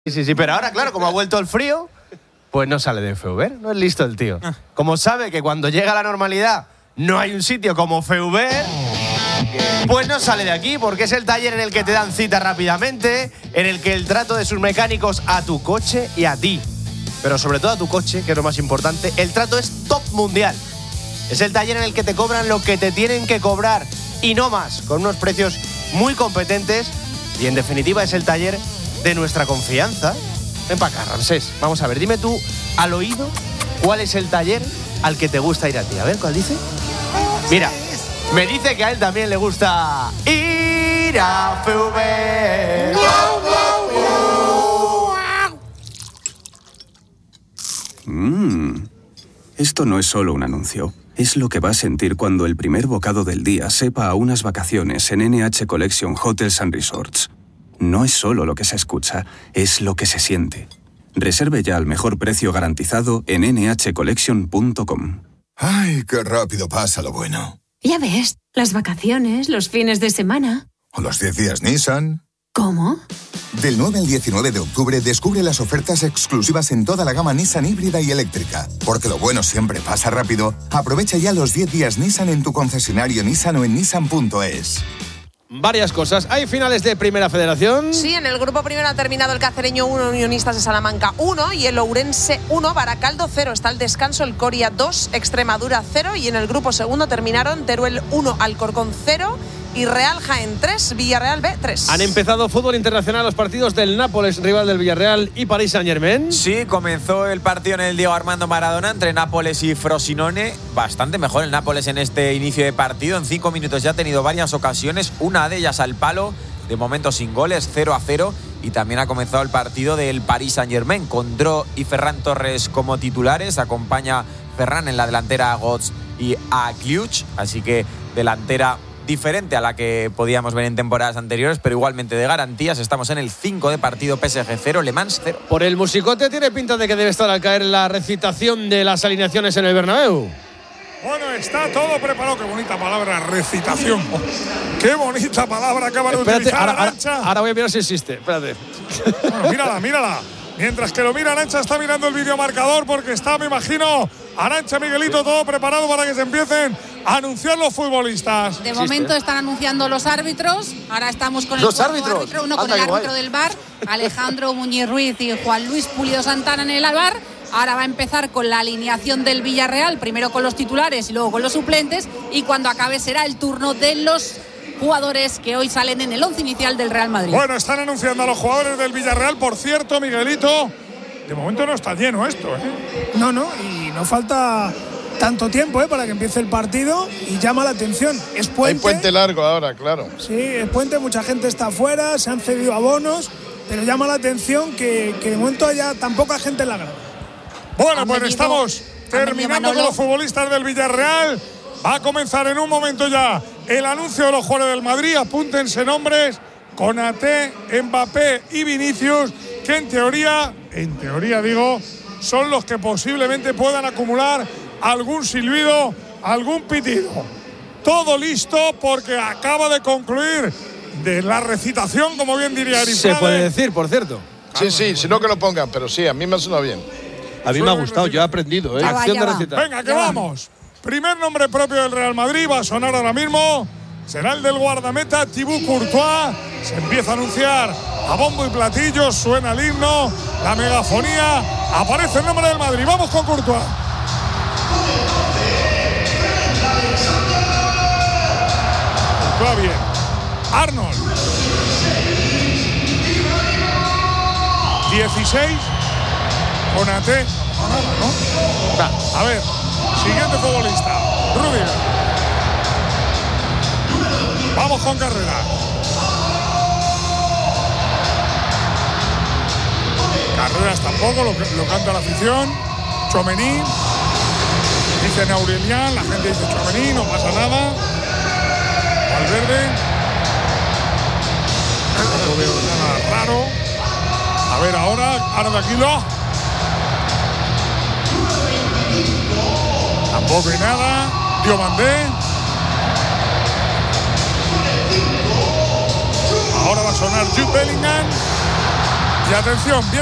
Sí, pero ahora, claro, como ha vuelto el frío, pues no sale de Feuber, no es listo el tío. Como sabe que cuando llega la normalidad no hay un sitio como Feuber, pues no sale de aquí, porque es el taller en el que te dan cita rápidamente, en el que el trato de sus mecánicos a tu coche y a ti, pero sobre todo a tu coche, que es lo más importante, el trato es top mundial. Es el taller en el que te cobran lo que te tienen que cobrar y no más, con unos precios muy competentes y en definitiva es el taller de nuestra confianza. Ven para acá, Ramsés. Vamos a ver, dime tú al oído cuál es el taller al que te gusta ir a ti. A ver, ¿cuál dice? Mira, me dice que a él también le gusta ir a Feuber. Esto no es solo un anuncio. Es lo que vas a sentir cuando el primer bocado del día sepa a unas vacaciones en NH Collection Hotels and Resorts. No es solo lo que se escucha, es lo que se siente. Reserve ya al mejor precio garantizado en nhcollection.com. ¡Ay, qué rápido pasa lo bueno! Ya ves, las vacaciones, los fines de semana. ¿O los 10 días Nissan? ¿Cómo? Del 9 al 19 de octubre descubre las ofertas exclusivas en toda la gama Nissan híbrida y eléctrica. Porque lo bueno siempre pasa rápido. Aprovecha ya los 10 días Nissan en tu concesionario Nissan o en nissan.es. Varias cosas. ¿Hay finales de Primera Federación? Sí, en el grupo primero ha terminado el Cacereño 1, Unionistas de Salamanca 1 y el Ourense 1, Baracaldo 0. Está el descanso, el Coria 2, Extremadura 0 y en el grupo segundo terminaron Teruel 1, Alcorcón 0 y Real Jaén 3, Villarreal B 3. Han empezado fútbol internacional los partidos del Nápoles, rival del Villarreal, y Paris Saint-Germain. Sí, comenzó el partido en el Diego Armando Maradona entre Nápoles y Frosinone. Bastante mejor el Nápoles en este inicio de partido. En 5 minutos ya ha tenido varias ocasiones, una de ellas al palo, de momento sin goles, 0-0. Y también ha comenzado el partido del Paris Saint-Germain, con Dro y Ferran Torres como titulares. Acompaña Ferran en la delantera a Götze y a Kliuch, así que delantera diferente a la que podíamos ver en temporadas anteriores, pero igualmente de garantías. Estamos en el 5 de partido, PSG 0, Le Mans 0. Por el musicote tiene pinta de que debe estar al caer la recitación de las alineaciones en el Bernabéu. Bueno, está todo preparado. Qué bonita palabra, recitación. Qué bonita palabra acaba de utilizar Arantxa. Ahora voy a mirar si existe. Espérate. Bueno, mírala. Mientras que lo mira Arantxa, está mirando el videomarcador porque está, me imagino, Arantxa, Miguelito, todo preparado para que se empiecen a anunciar los futbolistas. De momento están anunciando los árbitros. Ahora estamos con el árbitro, uno con el árbitro del VAR, Alejandro Muñiz Ruiz y Juan Luis Pulido Santana en el VAR. Ahora va a empezar con la alineación del Villarreal, primero con los titulares y luego con los suplentes, y cuando acabe será el turno de los jugadores que hoy salen en el 11 inicial del Real Madrid. Bueno, están anunciando a los jugadores del Villarreal. Por cierto, Miguelito, de momento no está lleno esto, ¿eh? No, y no falta tanto tiempo para que empiece el partido y llama la atención. Es puente. Hay puente largo ahora, claro. Sí, es puente, mucha gente está afuera, se han cedido abonos, pero llama la atención que de momento haya tan poca gente en la grada. Bueno, pues estamos terminando con los futbolistas del Villarreal. Va a comenzar en un momento ya el anuncio de los jugadores del Madrid. Apúntense nombres: Konaté, Mbappé y Vinicius, que en teoría digo, son los que posiblemente puedan acumular algún silbido, algún pitido. Todo listo porque acaba de concluir de la recitación, como bien diría Eric. Se puede decir, por cierto. Sí, si no que lo pongan, pero sí, a mí me suena bien. A mí me ha gustado, yo he aprendido, ¿eh? Acción de recitar. Venga, que vamos. Primer nombre propio del Real Madrid, va a sonar ahora mismo. Será el del guardameta Thibaut Courtois. Se empieza a anunciar a bombo y platillo, suena el himno, la megafonía. Aparece el nombre del Madrid. Vamos con Courtois. Courtois bien. Arnold. 16. Konaté. ¿No? A ver. Siguiente futbolista, Rudiger. Vamos con Carrera. Carreras tampoco, lo canta la afición. Tchouaméni. Dicen Aurelian, la gente dice Tchouaméni, no pasa nada. Valverde. No veo nada raro. A ver ahora, Arda Aquila. Tampoco hay nada. Diomandé. Ahora va a sonar Jude Bellingham. Y atención,